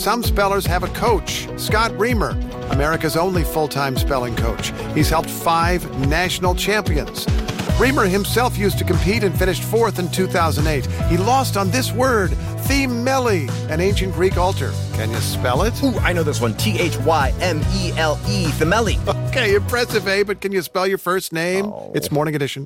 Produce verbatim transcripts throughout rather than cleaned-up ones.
Some spellers have a coach, Scott Reamer, America's only full-time spelling coach. He's helped five national champions. Reamer himself used to compete and finished fourth in two thousand eight. He lost on this word, thymele, an ancient Greek altar. Can you spell it? Ooh, I know this one. T H Y M E L E, thymele. Okay, impressive, eh? But can you spell your first name? Oh. It's Morning Edition.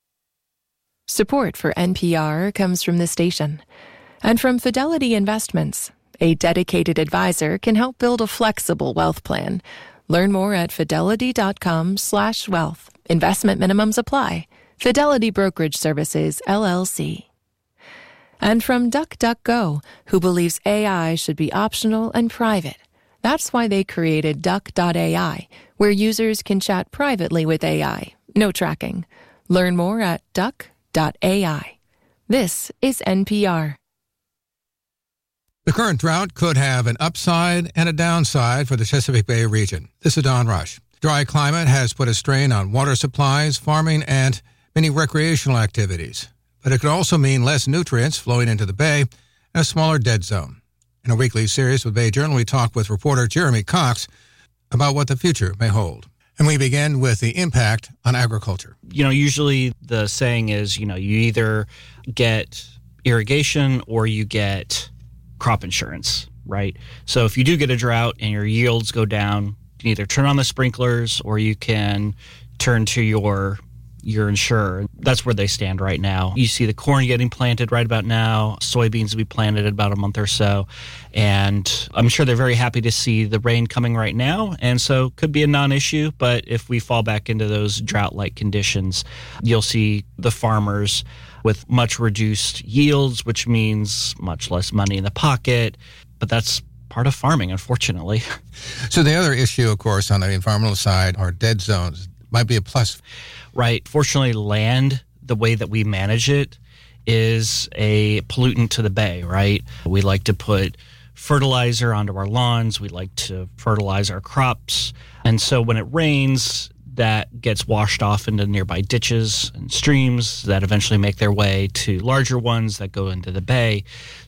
Support for N P R comes from the station and from Fidelity Investments. A dedicated advisor can help build a flexible wealth plan. Learn more at fidelity.com slash wealth. Investment minimums apply. Fidelity Brokerage Services, L L C. And from DuckDuckGo, who believes A I should be optional and private. That's why they created Duck dot A I, where users can chat privately with A I. No tracking. Learn more at Duck dot A I. This is N P R. The current drought could have an upside and a downside for the Chesapeake Bay region. This is Don Rush. Dry climate has put a strain on water supplies, farming, and many recreational activities. But it could also mean less nutrients flowing into the bay and a smaller dead zone. In a weekly series with Bay Journal, we talk with reporter Jeremy Cox about what the future may hold. And we begin with the impact on agriculture. You know, usually the saying is, you know, you either get irrigation or you get crop insurance, right? So if you do get a drought and your yields go down, you can either turn on the sprinklers or you can turn to your your insurer. That's where they stand right now. You see the corn getting planted right about now. Soybeans will be planted in about a month or so. And I'm sure they're very happy to see the rain coming right now. And so could be a non-issue. But if we fall back into those drought-like conditions, you'll see the farmers with much reduced yields, which means much less money in the pocket. But that's part of farming, unfortunately. So the other issue, of course, on the environmental side are dead zones. Might be a plus. Right. Fortunately, land, the way that we manage it, is a pollutant to the bay, right? We like to put fertilizer onto our lawns. We like to fertilize our crops. And so when it rains, that gets washed off into nearby ditches and streams that eventually make their way to larger ones that go into the bay.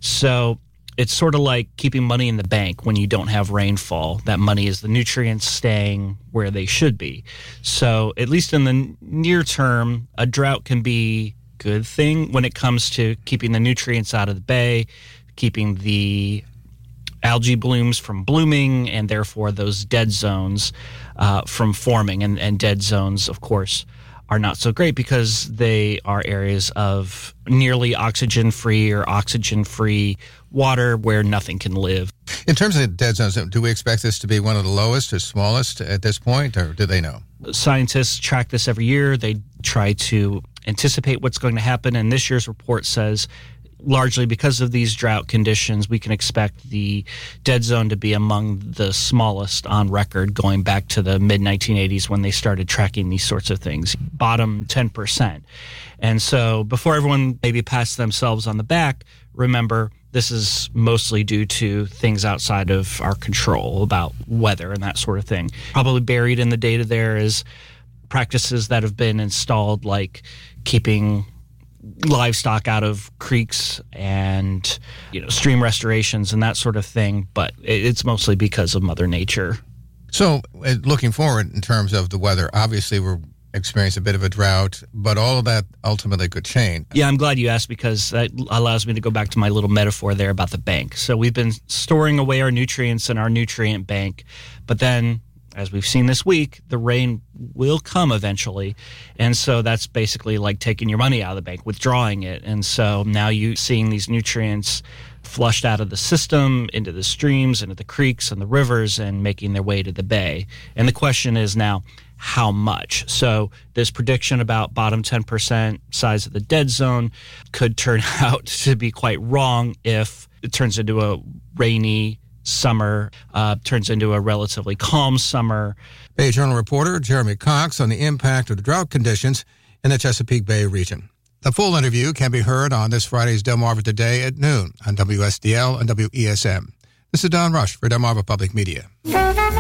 So it's sort of like keeping money in the bank when you don't have rainfall. That money is the nutrients staying where they should be. So at least in the near term, a drought can be a good thing when it comes to keeping the nutrients out of the bay, keeping the algae blooms from blooming, and therefore those dead zones uh, from forming. And, and dead zones, of course, are not so great because they are areas of nearly oxygen-free or oxygen-free water where nothing can live. In terms of the dead zones, do we expect this to be one of the lowest or smallest at this point, or do they know? Scientists track this every year. They try to anticipate what's going to happen, and this year's report says largely because of these drought conditions, we can expect the dead zone to be among the smallest on record going back to the mid nineteen eighties when they started tracking these sorts of things, bottom ten percent. And so before everyone maybe pats themselves on the back, remember this is mostly due to things outside of our control about weather and that sort of thing. Probably buried in the data there is practices that have been installed like keeping livestock out of creeks and, you know, stream restorations and that sort of thing, but it's mostly because of Mother Nature. So uh, looking forward in terms of the weather, obviously we're experiencing a bit of a drought, but all of that ultimately could change. Yeah, I'm glad you asked because that allows me to go back to my little metaphor there about the bank. So we've been storing away our nutrients in our nutrient bank, but then as we've seen this week, the rain will come eventually. And so that's basically like taking your money out of the bank, withdrawing it. And so now you're seeing these nutrients flushed out of the system into the streams, into the creeks and the rivers, and making their way to the bay. And the question is now, how much? So this prediction about bottom ten percent size of the dead zone could turn out to be quite wrong if it turns into a rainy summer, uh, turns into a relatively calm summer. Bay Journal reporter Jeremy Cox on the impact of the drought conditions in the Chesapeake Bay region. The full interview can be heard on this Friday's Delmarva Today at noon on W S D L and W E S M. This is Don Rush for Delmarva Public Media.